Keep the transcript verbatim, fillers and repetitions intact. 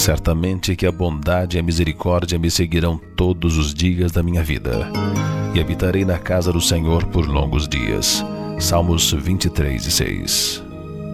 Certamente que a bondade e a misericórdia me seguirão todos os dias da minha vida, e habitarei na casa do Senhor por longos dias. Salmos vinte e três, seis.